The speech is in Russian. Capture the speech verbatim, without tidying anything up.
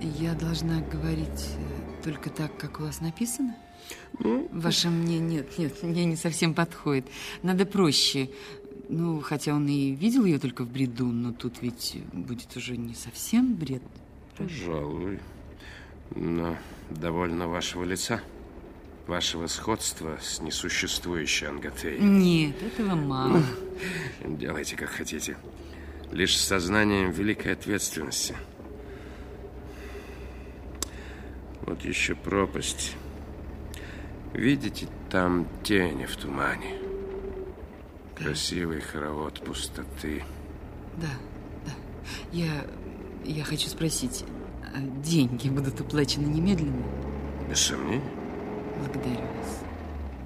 Я должна говорить э, только так, как у вас написано? Ну, Ваше мне нет, нет, мне не совсем подходит. Надо проще. Ну, хотя он и видел ее только в бреду, но тут ведь будет уже не совсем бред. пожалуй. Но довольно вашего лица, вашего сходства с несуществующей Ангатей. Нет, этого мало. Делайте, как хотите. Лишь с сознанием великой ответственности. Вот еще пропасть. Видите, там тени в тумане. Красивый хоровод пустоты. Да, да. Я, я хочу спросить, а деньги будут уплачены немедленно? Без сомнений. Благодарю вас.